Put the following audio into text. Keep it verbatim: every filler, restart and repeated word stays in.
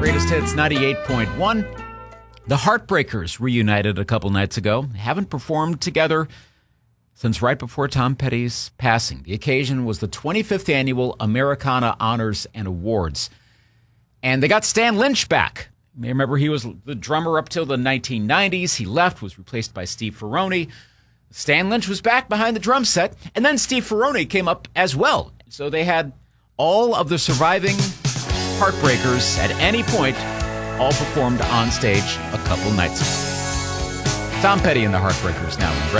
Greatest Hits ninety-eight point one. The Heartbreakers reunited a couple nights ago. They haven't performed together since right before Tom Petty's passing. The occasion was the twenty-fifth Annual Americana Honors and Awards. And they got Stan Lynch back. You may remember he was the drummer up till the nineteen nineties. He left, was replaced by Steve Ferrone. Stan Lynch was back behind the drum set, and then Steve Ferrone came up as well. So they had all of the surviving Heartbreakers at any point all performed on stage a couple nights ago. Tom Petty and the Heartbreakers now in